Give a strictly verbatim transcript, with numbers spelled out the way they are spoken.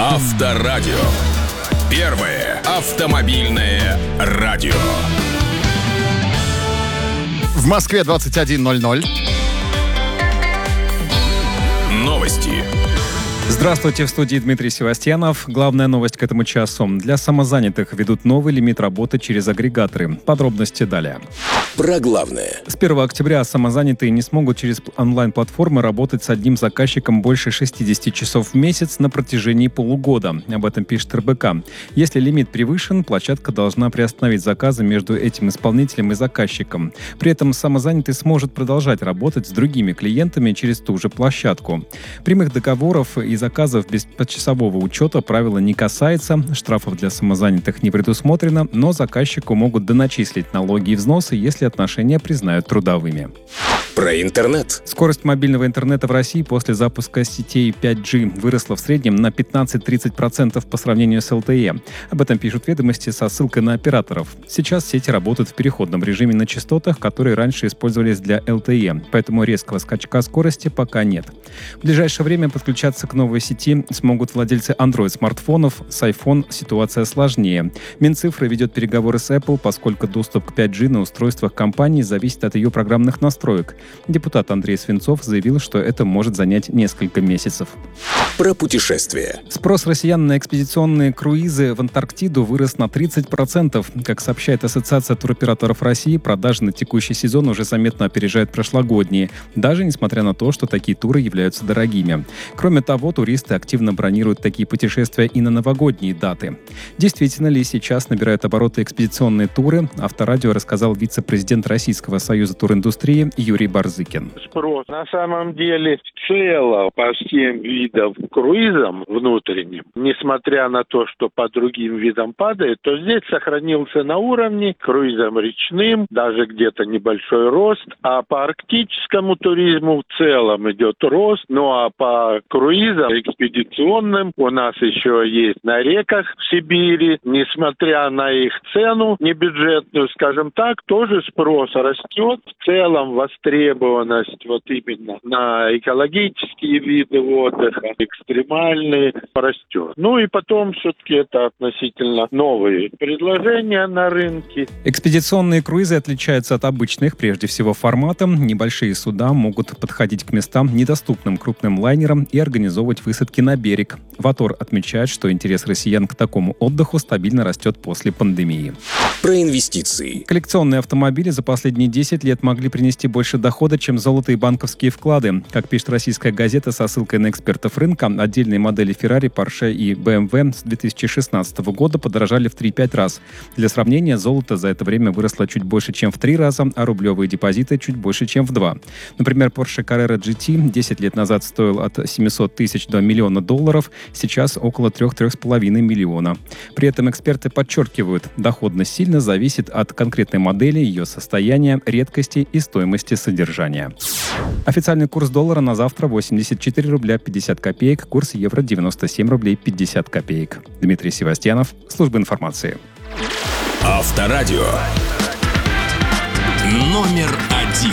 Авторадио. Первое автомобильное радио. В Москве двадцать один ноль ноль. Новости. Здравствуйте, в студии Дмитрий Севастьянов. Главная новость к этому часу. Для самозанятых ведут новый лимит работы через агрегаторы. Подробности далее. Про главное. С первого октября самозанятые не смогут через онлайн-платформы работать с одним заказчиком больше шестидесяти часов в месяц на протяжении полугода. Об этом пишет эр бэ ка. Если лимит превышен, площадка должна приостановить заказы между этим исполнителем и заказчиком. При этом самозанятый сможет продолжать работать с другими клиентами через ту же площадку. Прямых договоров и заказов без почасового учета правила не касается, штрафов для самозанятых не предусмотрено, но заказчику могут доначислить налоги и взносы, если отношения признают трудовыми. Про интернет. Скорость мобильного интернета в России после запуска сетей пять джи выросла в среднем на пятнадцать-тридцать процентов по сравнению с эл тэ е. Об этом пишут «Ведомости» со ссылкой на операторов. Сейчас сети работают в переходном режиме на частотах, которые раньше использовались для эл тэ е, поэтому резкого скачка скорости пока нет. В ближайшее время подключаться к новой сети смогут владельцы Android-смартфонов. С iPhone ситуация сложнее. Минцифры ведет переговоры с Apple, поскольку доступ к пять джи на устройствах компании зависит от ее программных настроек. Депутат Андрей Свинцов заявил, что это может занять несколько месяцев. Про путешествия. Спрос россиян на экспедиционные круизы в Антарктиду вырос на тридцать процентов. Как сообщает Ассоциация туроператоров России, продажи на текущий сезон уже заметно опережают прошлогодние, даже несмотря на то, что такие туры являются дорогими. Кроме того, туристы активно бронируют такие путешествия и на новогодние даты. Действительно ли сейчас набирают обороты экспедиционные туры? Авторадио рассказал вице-президент Российского союза туриндустрии Юрий Барзыкин. Спрос на самом деле в целом по всем видам круизам внутренним, несмотря на то, что по другим видам падает, то здесь сохранился на уровне круизам речным, даже где-то небольшой рост, а по арктическому туризму в целом идет рост, ну а по круизам экспедиционным у нас еще есть на реках в Сибири, несмотря на их цену небюджетную, скажем так, тоже спрос растет, в целом востребованность вот именно на экологические виды отдыха, экстремальные, растет. Ну и потом все-таки это относительно новые предложения на рынке. Экспедиционные круизы отличаются от обычных, прежде всего, форматом. Небольшие суда могут подходить к местам, недоступным крупным лайнерам, и организовывать высадки на берег. ВАТОР отмечает, что интерес россиян к такому отдыху стабильно растет после пандемии. Про инвестиции. Коллекционные автомобили за последние десять лет могли принести больше дохода, чем золотые банковские вклады. Как пишет российская газета со ссылкой на экспертов рынка, отдельные модели Ferrari, Porsche и бэ эм вэ с две тысячи шестнадцатого года подорожали в три-пять раз. Для сравнения, золото за это время выросло чуть больше, чем в три раза, а рублевые депозиты чуть больше, чем в два. Например, Porsche Carrera джи ти десять лет назад стоил от семисот тысяч до миллиона долларов, сейчас около трех-трех с половиной миллиона. При этом эксперты подчеркивают, доходность сильно зависит от конкретной модели, ее состояния, редкости и стоимости содержания. Официальный курс доллара на завтра восемьдесят четыре рубля пятьдесят копеек, курс евро девяносто семь рублей пятьдесят копеек. Дмитрий Севастьянов, служба информации. Авторадио. Номер